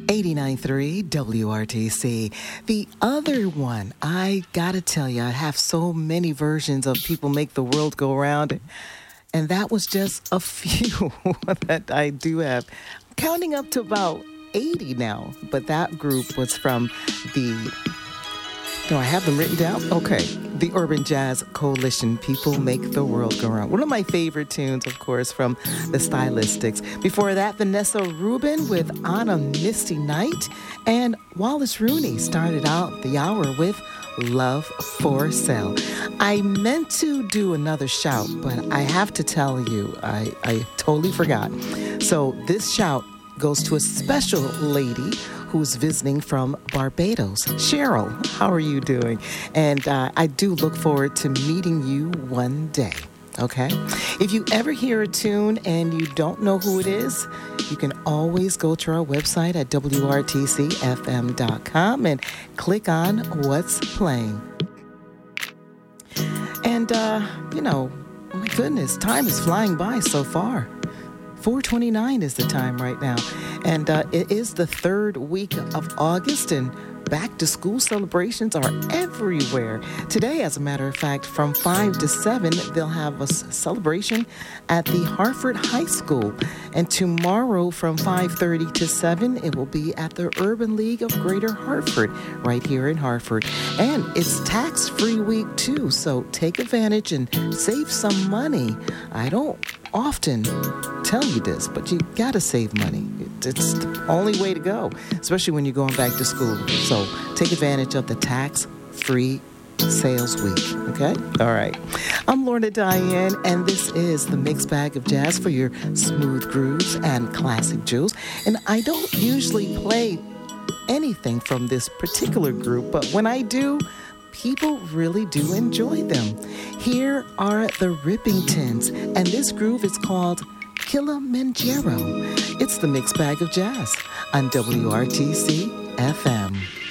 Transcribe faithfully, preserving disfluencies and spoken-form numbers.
eighty-nine point three W R T C. The other one, I gotta tell you, I have so many versions of People Make the World Go Round, and that was just a few that I do have. I'm counting up to about eighty now, but that group was from the... Do I have them written down? Okay. The Urban Jazz Coalition, People Make the World Go Round. One of my favorite tunes, of course, from the Stylistics. Before that, Vanessa Rubin with On a Misty Night. And Wallace Rooney started out the hour with Love for Sale. I meant to do another shout, but I have to tell you, I, I totally forgot. So this shout goes to a special lady who's visiting from Barbados. Cheryl, how are you doing? And uh, I do look forward to meeting you one day, okay? If you ever hear a tune and you don't know who it is, you can always go to our website at W R T C F M dot com and click on What's Playing. And, uh, you know, my goodness, time is flying by so far. four twenty-nine is the time right now. And uh, it is the third week of August, and back-to-school celebrations are everywhere. Today, as a matter of fact, from five to seven, they'll have a celebration at the Hartford High School. And tomorrow, from five thirty to seven, it will be at the Urban League of Greater Hartford, right here in Hartford. And it's tax-free week, too, so take advantage and save some money. I don't often tell you this, but you gotta save money. It's the only way to go, especially when you're going back to school. So take advantage of the tax-free sales week, okay? All right. I'm Lorna Diane, and this is the Mixed Bag of Jazz for your smooth grooves and classic jewels. And I don't usually play anything from this particular group, but when I do, people really do enjoy them. Here are the Rippingtons, and this groove is called Kilimanjaro. It's the Mixed Bag of Jazz on W R T C F M.